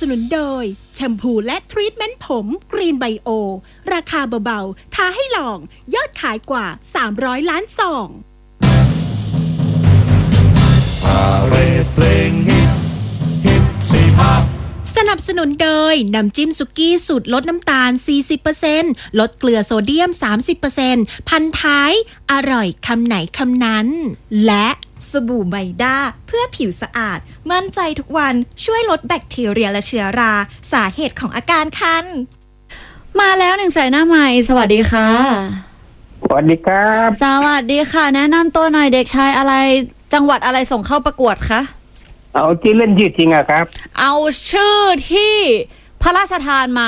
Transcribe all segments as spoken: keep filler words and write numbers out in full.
นุนโดยแชมพูและทรีทเมนต์ผมกรีนไบโอราคาเบาๆท้าให้ลองยอดขายกว่าสามร้อยล้านซองพาเรดเพลงฮิตฮิตสี่ห้าสนับสนุนโดยน้ำจิ้มสุกี้สูตรลดน้ำตาล สี่สิบเปอร์เซ็นต์ ลดเกลือโซเดียม สามสิบเปอร์เซ็นต์ พันท้ายอร่อยคำไหนคำนั้นและสบู่ไบด้าเพื่อผิวสะอาดมั่นใจทุกวันช่วยลดแบคทีเรียและเชื้อราสาเหตุของอาการคันมาแล้วหนึ่งสายหน้าใหม่สวัสดีค่ะสวัสดีครับสวัสดีค่ะแนะนำตัวหน่อยเด็กชายอะไรจังหวัดอะไรส่งเข้าประกวดคะเอาที่เล่นชื่อจริงอะครับเอาชื่อที่พระราชทานมา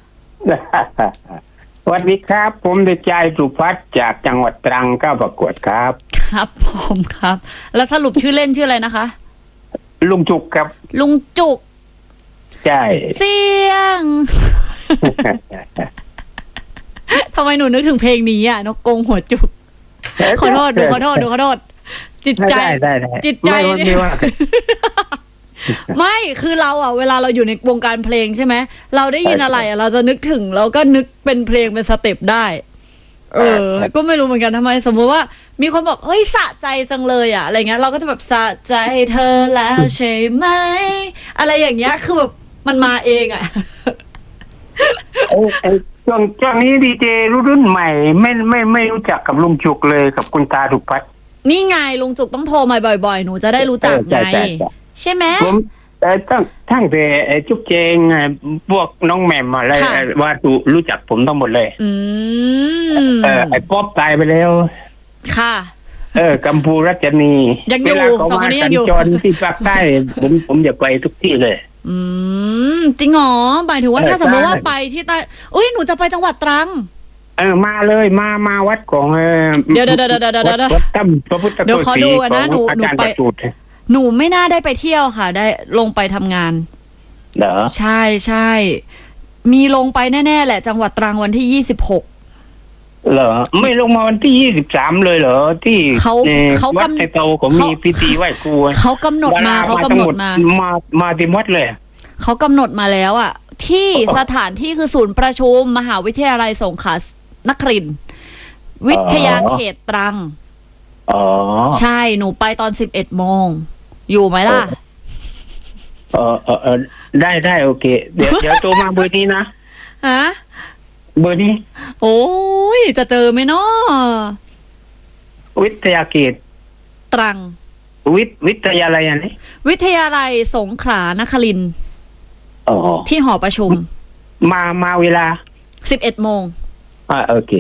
สวัสดีครับผมเด็กชายสุพัฒน์จากจังหวัดตรังเข้าประกวดครับครับผมครับแล้วสรุปชื่อเล่นชื่ออะไรนะคะลุงจุกครับลุงจุกใช่เสียง ทำไมหนูนึกถึงเพลงนี้อ่ะนกกงหัวจุกขอโทษดูขอโทษดูขอโทษจิตใจจิตใจไม่ว่าไม่คือเราอ่ะเวลาเราอยู่ในวงการเพลงใช่ไหมเราได้ยินอะไรอ่ะเราจะนึกถึงเราก็นึกเป็นเพลงเป็นสเต็ปได้เออก็ไม่รู้เหมือนกันทำไมสมมติว่ามีคนบอกเฮ้ยสะใจจังเลยอ่ะอะไรเงี้ยเราก็จะแบบสะใจเธอแล้วใช่ไหมอะไรอย่างเงี้ยคือแบบมันมาเองอ่ะไอ้ไอ้ช่วงช่วงนี้ดีเจรุ่นใหม่ไม่ไม่ไม่รู้จักกับลุงจุกเลยกับคุณตาสุพัฒน์นี่ไงลุงจุกต้องโทรมาบ่อยๆหนูจะได้รู้จักไงใช่ไหมผมแต่ตั้งทั้งแต่จุ๊บเจงพวกน้องแหม่มอะไรว่ารู้จักผมทั้งหมดเลยอืมเออไอ้ป๊อปตายไปแล้วค่ะเออกัมพูรัชนียังอยู่สองคนนี้ยังอยู่จรที่ภาคใต้ผมผมอยากไปทุกที่เลยอืมจริงเหรอหมายถึงว่าถ้าสมมติว่าไปที่ใต้อุ้ยหนูจะไปจังหวัดตรังเออมาเลยมามาวัดของเออเดี๋ยวเดี๋ยวเดี๋ยวเดี๋ยวเดี๋ยววัดถ้ำพระพุทธโฆษีของอาจารย์ประสูติหนูไม่น่าได้ไปเที่ยวค่ะได้ลงไปทำงานเหรอใช่ใช่มีลงไปแน่ๆแหละจังหวัดตรังวันที่ยี่สิบหกเหรอไม่ลงมาวันที่ยี่สิบสามเลยเหรอที่เขาเขาวัดไทโตเขามีพิธีไหว้ครูเขากำหนดมาเขากำหนดมามามาที่วัดเลยเขากำหนดมาแล้วอ่ะที่สถานที่คือศูนย์ประชุมมหาวิทยาลัยสงขลานครินทร์วิทยาเขตตรังอ๋อใช่หนูไปตอนสิบเอ็ดโมงอยู่ไหมล่ะเออเออเออได้ได้โอเคเดี๋ยวเดี๋ยวโทรมาเบอร์นี้นะฮะเบอร์นี้โอ้ยจะเจอไหมเนาะวิทยาเขตตรังวิทวิทยาลัยอันนี้วิทยาลัยสงขลานครินทร์อ๋อที่หอประชุมมามาเวลาสิบเอ็ดโมงอ่าโอเค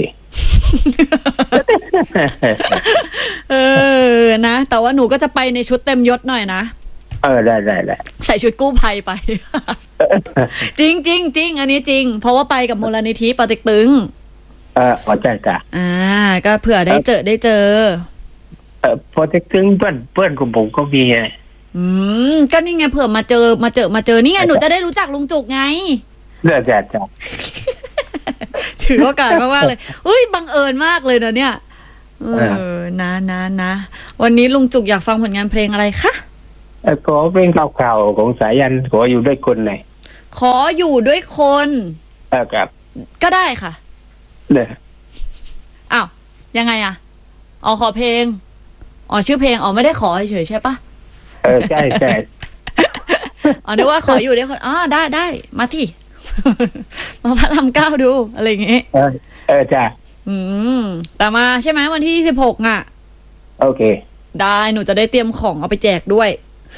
เออนะแต่ว่าหนูก็จะไปในชุดเต็มยศหน่อยนะเออได้ได้ได้ใส่ชุดกู้ภัยไปจริงจริงจริงอันนี้จริงเพราะว่าไปกับมูลนิธิปติ๊กตึงเออพอใจจ้ะอ่าก็เผื่อได้เจอได้เจอเออปติ๊กตึงเพื่อนเพื่อนของผมก็มีไงอืมก็นี่ไงเผื่อมาเจอมาเจอมาเจอนี่ไงหนูจะได้รู้จักลุงจุกไงเด้อจ้ะจ้ะถือโอกาสมากๆเลยอุ้ยบังเอิญมากเลยนะเนี่ยเออนะนะนะวันนี้ลุงจุกอยากฟังผลงานเพลงอะไรคะขอเพลงเก่าๆของสายันขออยู่ด้วยคนหน่อยขออยู่ด้วยคนเออครับก็ได้ค่ะเด้ออ้าวยังไงอ่ะอ๋อขอเพลงอ๋อชื่อเพลงอ๋อไม่ได้ขอเฉยๆใช่ปะเออใช่ใช่อ๋อนึกว่าขออยู่ด้วยคนอ๋อได้ได้มาที่มาพระรามเก้าดูอะไรอย่างเงี้ยเออเออจ้ะอืมแต่มาใช่ไหมวันที่สิบหกอ่ะโอเคได้หนูจะได้เตรียมของเอาไปแจกด้วย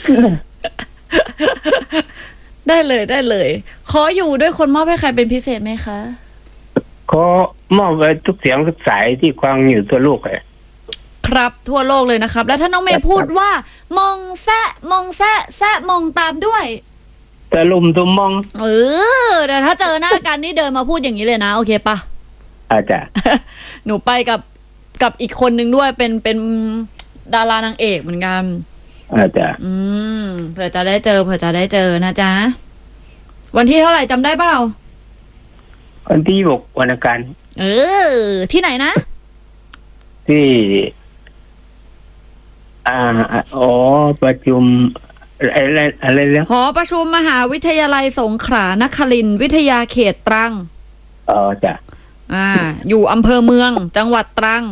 ได้เลยได้เลยขออยู่ด้วยคนมอบให้ใครเป็นพิเศษไหมคะขอมอบไว้ทุกเสียงทุกสายที่ฟังอยู่ทั่วโลกเลยครับทั่วโลกเลยนะครับแล้วถ้าน้องเมย์พูดว่ามองแซะมองแซะแซะมองตามด้วยตะลุมตุมมองเออแต่ถ้าเจอหน้ากันนี่เดินมาพูดอย่างนี้เลยนะโอเคปะอาจารย์หนูไปกับกับอีกคนนึงด้วยเป็นเป็นดารานางเอกเหมือนกันอาจารย์อืมเผื่อจะได้เจอเผื่อจะได้เจอนะจ๊ะวันที่เท่าไหร่จำได้เปล่าวันที่หกวันอังคารเออที่ไหนนะที่อ่าอ๋อประชุมอะไรอะไรเรื่องหอประชุมมหาวิทยาลัยสงขลานครินทร์วิทยาเขตตรังอ๋อจ้ะอ่า อยู่อำเภอเมืองจังหวัดตรัง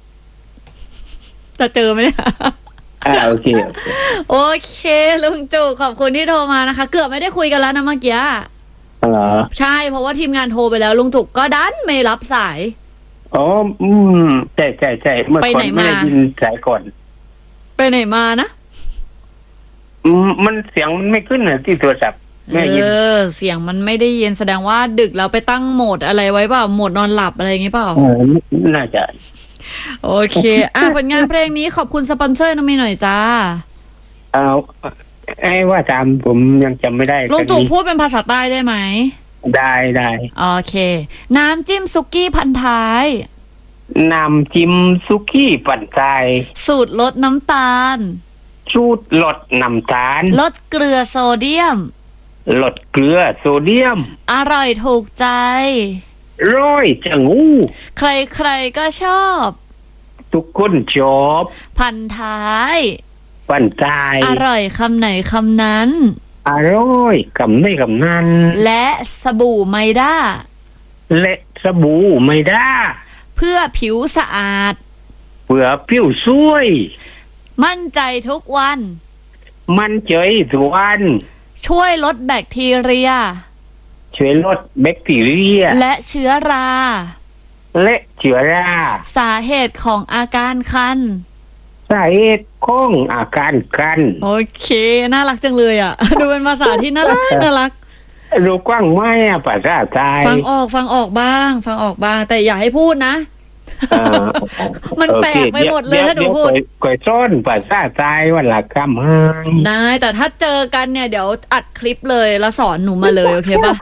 จะเจอไหมเนี่ยอ่าโอเคโอเคลุงจุกขอบคุณที่โทรมานะคะ เกือบไม่ได้คุยกันแล้วนะเมื่อกี้อ๋อใช่เพราะว่าทีมงานโทรไปแล้วลุงจุกก็ดันไม่รับสายอ๋ออืมใช่ใช่ใช่เมื่อไปก่อไหนนไม่มาได้ยินสายก่อนไปไหนมานะอืมมันเสียงมันไม่ขึ้นน่ะที่โทรศัพท์ไม่ได้ยินเออเสียงมันไม่ได้ยินแสดงว่าดึกแล้วไปตั้งโหมดอะไรไว้เปล่าโหมดนอนหลับอะไรอย่างงี้เปล่าเออน่าจะโอเค อ่ะผลงานเพลงนี้ขอบคุณสปอนเซอร์น้องมีหน่อยจ้าเอาไอ้ว่าตามผมยังจำไม่ได้ลุงตอนตู่นี้พูดเป็นภาษาใต้ได้ไหมได้ได้โอเค น้ำจิ้มซุกี้พันท้ายน้ำจิ้มซุกี้ปั่นใจสูตรลดน้ำตาลสูตรลดน้ำตาลลดเกลือโซเดียมลดเกลือโซเดียมอร่อยถูกใจร้อยจะงูใครๆก็ชอบทุกคนชอบพันท้ายปั่นใจอร่อยคำไหนคำนั้นอร่อยกำไม่กำนันและสบู่ไมด้าและสบู่ไม่ได้เพื่อผิวสะอาดเผื่อผิวสวยมั่นใจทุกวันมันเจยทุกวันช่วยลดแบคทีเรียช่วยลดแบคทีเรียและเชื้อราและเชื้อราสาเหตุของอาการคันสาเหตุของอาการคันโอเค น่ารักจังเลยอ่ะ ดูเป็นภาษาที่น่ารักน่ารักรู้กว้างไหมอะภาษาไทยฟังออกฟังออกบ้าง ฟังออกบ้าง แต่อย่าให้พูดนะเออมันแปลกไปหมดเลยโอคถ้าหนูพูดเยวก่อยซ้อนภาษาไทยวันละคำให้ได้แต่ถ้าเจอกันเนี่ยเดี๋ยวอัดคลิปเลยแล้วสอนหนูมาเลยโอเคปะ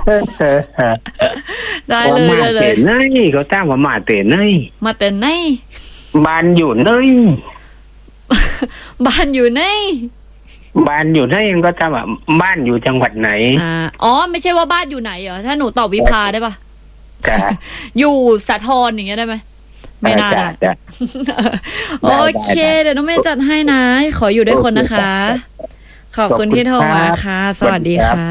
ได้เลยว่ามาได้เลเตยไหนเขาตั้งว่ามาเตไหนมาแต่ไหนบ้านอยู่ไหนบ้านอยู่ไหนบ้านอยู่ไหนยังก็ตั้งว่าบ้านอยู่จังหวัดไหนอ่าอ๋อไม่ใช่ว่าบ้านอยู่ไหนเหรอถ้าหนูตอบวิภาได้ปะจ้ะอยู่สาทรอย่างเงี้ยได้ไหมไม่น่าได้จ้ะจ้ะโอเค เดี๋ยวน้องเมย์จัดให้นะ ขออยู่ด้วยคนนะคะ ขอบคุณที่โทรมาค่ะ สวัสดีค่ะ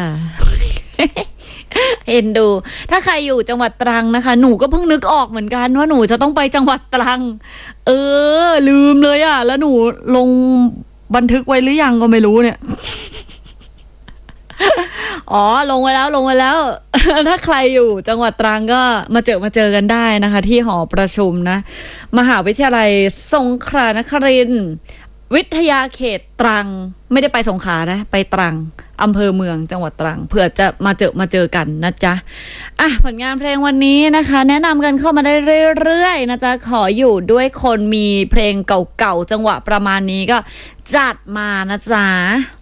เอ็นดู ถ้าใครอยู่จังหวัดตรังนะคะ หนูก็เพิ่งนึกออกเหมือนกันว่าหนูจะต้องไปจังหวัดตรัง เออ ลืมเลยอ่ะ แล้วหนูลงบันทึกไว้หรือยังก็ไม่รู้เนี่ย อ๋อลงไว้แล้วลงไว้แล้ว ถ้าใครอยู่จังหวัดตรังก็มาเจอมาเจอกันได้นะคะ ที่หอประชุมนะ มหาวิทยาลัยสงขลานครินทร์วิทยาเขตตรัง ไม่ได้ไปสงขลานะ ไปตรังอำเภอเมืองจังหวัดตรังเผื่อจะมาเจอมาเจอกันนะจ๊ะอ่ะผลงานเพลงวันนี้นะคะ แนะนำกันเข้ามาได้เรื่อยๆนะจ๊ะขออยู่ด้วยคนมีเพลงเก่าๆจังหวะประมาณนี้ก็จัดมานะจ๊ะ